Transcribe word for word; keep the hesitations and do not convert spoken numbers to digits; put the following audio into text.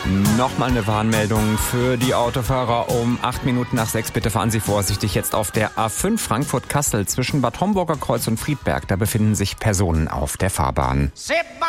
Nochmal eine Warnmeldung für die Autofahrer um acht Minuten nach sechs. Bitte fahren Sie vorsichtig jetzt auf der A fünf Frankfurt-Kassel zwischen Bad Homburger Kreuz und Friedberg. Da befinden sich Personen auf der Fahrbahn.